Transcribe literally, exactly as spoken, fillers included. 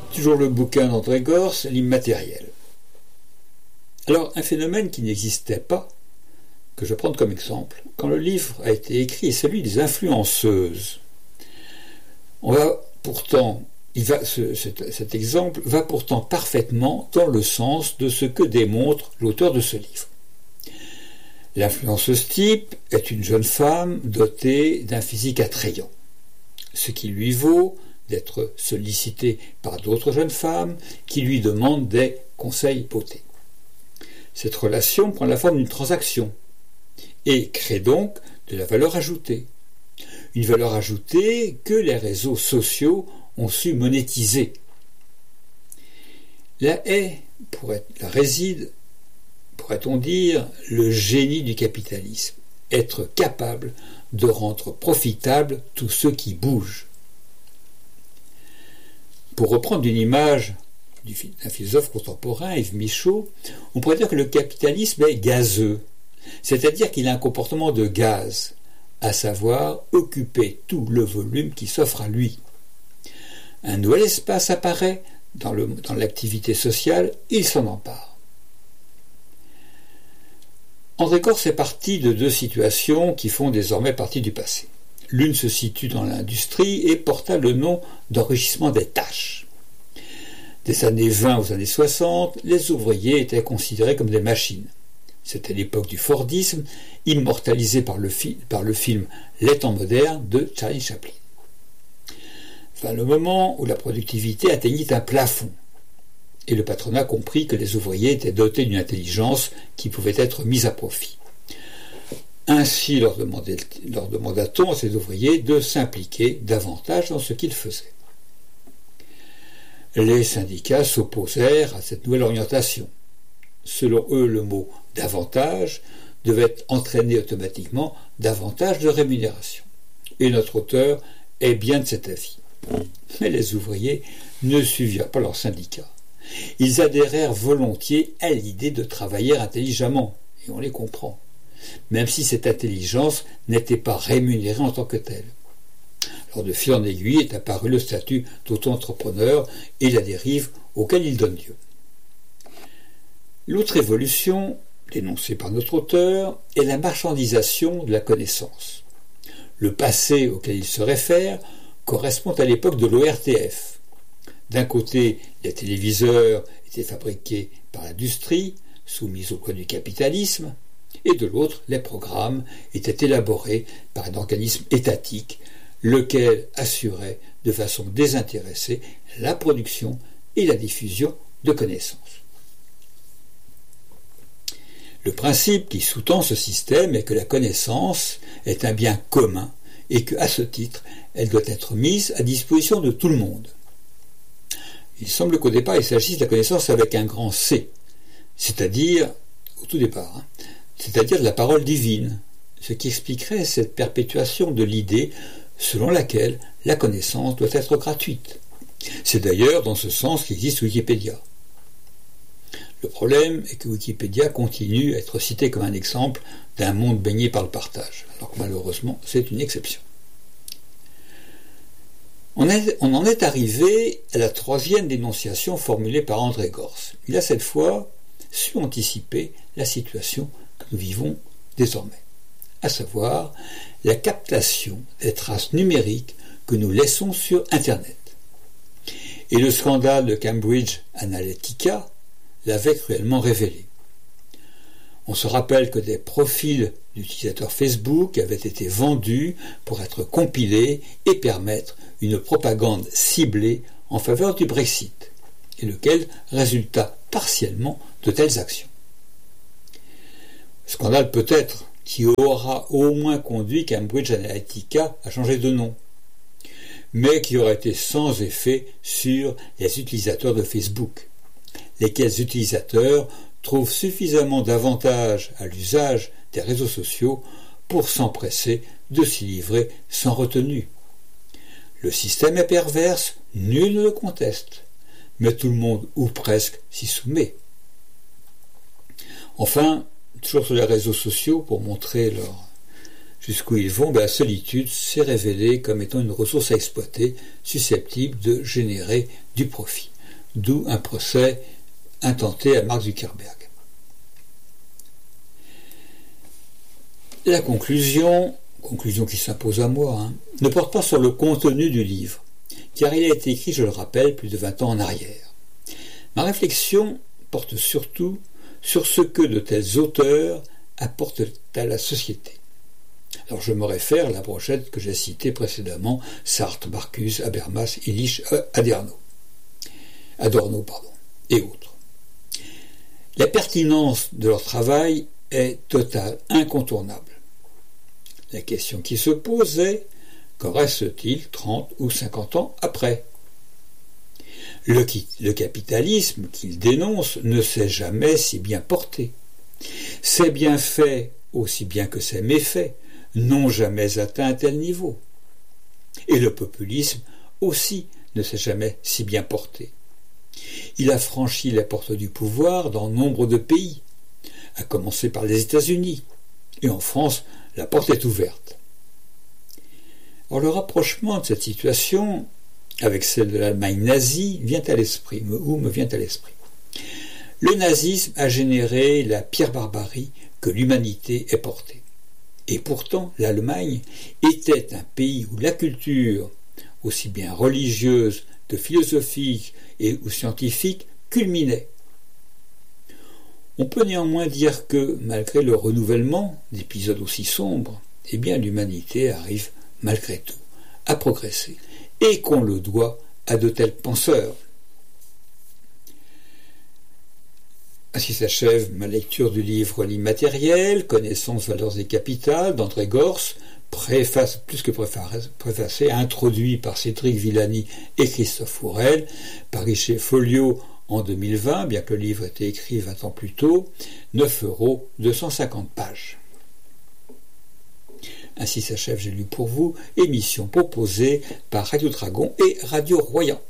Toujours le bouquin d'André Gorz, l'immatériel. Alors, un phénomène qui n'existait pas, que je prends comme exemple, quand le livre a été écrit, est celui des influenceuses. On va pourtant, il va, ce, cet, cet exemple va pourtant parfaitement dans le sens de ce que démontre l'auteur de ce livre. L'influenceuse type est une jeune femme dotée d'un physique attrayant, ce qui lui vaut d'être sollicitée par d'autres jeunes femmes qui lui demandent des conseils beauté. Cette relation prend la forme d'une transaction et crée donc de la valeur ajoutée. Une valeur ajoutée que les réseaux sociaux ont su monétiser. Là est, pourrait, là réside, pourrait-on dire, le génie du capitalisme. Être capable de rendre profitable tout ce qui bouge. Pour reprendre une image d'un philosophe contemporain, Yves Michaud, on pourrait dire que le capitalisme est gazeux, c'est-à-dire qu'il a un comportement de gaz, à savoir occuper tout le volume qui s'offre à lui. Un nouvel espace apparaît dans, le, dans l'activité sociale, il s'en empare. André Gorz est parti de deux situations qui font désormais partie du passé. L'une se situe dans l'industrie et porta le nom d'enrichissement des tâches. Des années vingt aux années soixante, les ouvriers étaient considérés comme des machines. C'était l'époque du Fordisme, immortalisé par le, fi- par le film Les temps modernes de Charlie Chaplin. Enfin, le moment où la productivité atteignit un plafond, et le patronat comprit que les ouvriers étaient dotés d'une intelligence qui pouvait être mise à profit. Ainsi leur, demandait, leur demanda-t-on à ces ouvriers de s'impliquer davantage dans ce qu'ils faisaient. Les syndicats s'opposèrent à cette nouvelle orientation. Selon eux, le mot « davantage » devait entraîner automatiquement davantage de rémunération. Et notre auteur est bien de cet avis. Mais les ouvriers ne suivirent pas leurs syndicats. Ils adhérèrent volontiers à l'idée de travailler intelligemment, et on les comprend, même si cette intelligence n'était pas rémunérée en tant que telle. Alors de fil en aiguille est apparu le statut d'auto-entrepreneur et la dérive auquel il donne lieu. L'autre évolution, dénoncée par notre auteur, est la marchandisation de la connaissance. Le passé auquel il se réfère correspond à l'époque de l'O R T F. D'un côté, les téléviseurs étaient fabriqués par l'industrie, soumise au code du capitalisme, et de l'autre, les programmes étaient élaborés par un organisme étatique, lequel assurait de façon désintéressée la production et la diffusion de connaissances. Le principe qui sous-tend ce système est que la connaissance est un bien commun et qu'à ce titre, elle doit être mise à disposition de tout le monde. Il semble qu'au départ, il s'agisse de la connaissance avec un grand C, c'est-à-dire, au tout départ, hein, c'est-à-dire de la parole divine, ce qui expliquerait cette perpétuation de l'idée selon laquelle la connaissance doit être gratuite. C'est d'ailleurs dans ce sens qu'existe Wikipédia. Le problème est que Wikipédia continue à être cité comme un exemple d'un monde baigné par le partage, alors que malheureusement c'est une exception. On, est, on en est arrivé à la troisième dénonciation formulée par André Gorz. Il a cette fois su anticiper la situation que nous vivons désormais, à savoir la captation des traces numériques que nous laissons sur Internet. Et le scandale de Cambridge Analytica l'avait cruellement révélé. On se rappelle que des profils d'utilisateurs Facebook avaient été vendus pour être compilés et permettre une propagande ciblée en faveur du Brexit, et lequel résulta partiellement de telles actions. Scandale peut-être qui aura au moins conduit Cambridge Analytica à changer de nom, mais qui aurait été sans effet sur les utilisateurs de Facebook, lesquels utilisateurs trouvent suffisamment d'avantages à l'usage des réseaux sociaux pour s'empresser de s'y livrer sans retenue. Le système est perverse, nul ne le conteste, mais tout le monde, ou presque, s'y soumet. Enfin, toujours sur les réseaux sociaux, pour montrer leur... jusqu'où ils vont, ben la solitude s'est révélée comme étant une ressource à exploiter, susceptible de générer du profit. d'où un procès intenté à Mark Zuckerberg. La conclusion, conclusion qui s'impose à moi, hein, ne porte pas sur le contenu du livre, car il a été écrit, je le rappelle, plus de vingt ans en arrière. Ma réflexion porte surtout sur ce que de tels auteurs apportent à la société. Alors je me réfère à la brochette que j'ai citée précédemment, Sartre, Marcuse, Habermas, Illich, Adorno, Adorno pardon, et autres. La pertinence de leur travail est totale, incontournable. La question qui se pose est, qu'en reste-t-il trente ou cinquante ans après ? Le, le capitalisme qu'il dénonce ne s'est jamais si bien porté. Ses bienfaits, aussi bien que ses méfaits, n'ont jamais atteint un tel niveau. Et le populisme aussi ne s'est jamais si bien porté. Il a franchi les portes du pouvoir dans nombre de pays, à commencer par les États-Unis, et en France, la porte est ouverte. Or, le rapprochement de cette situation avec celle de l'Allemagne nazie vient à l'esprit, ou me vient à l'esprit. Le nazisme a généré la pire barbarie que l'humanité ait portée. Et pourtant, l'Allemagne était un pays où la culture, aussi bien religieuse que philosophique et ou scientifique, culminait. On peut néanmoins dire que, malgré le renouvellement d'épisodes aussi sombres, eh bien l'humanité arrive, malgré tout, à progresser, et qu'on le doit à de tels penseurs. Ainsi s'achève ma lecture du livre L'immatériel, Connaissances, valeurs et capitales d'André Gorz, préface, plus que préfacé, introduit par Cédric Villani et Christophe Fourel, paru chez Folio en deux mille vingt, bien que le livre ait été écrit vingt ans plus tôt, neuf euros, deux cent cinquante pages. Ainsi s'achève J'ai lu pour vous, émission proposée par Radio Dragon et Radio Royan.